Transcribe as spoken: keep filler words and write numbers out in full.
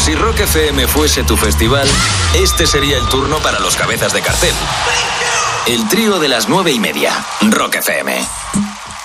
Si Rock F M fuese tu festival, este sería el turno para los cabezas de cartel. El trío de las nueve y media. Rock F M.